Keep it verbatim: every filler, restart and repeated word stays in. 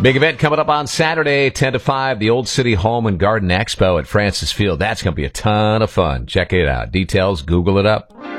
Big event coming up on Saturday, ten to five, the Old City Home and Garden Expo at Francis Field. That's going to be a ton of fun. Check it out. Details, Google it up.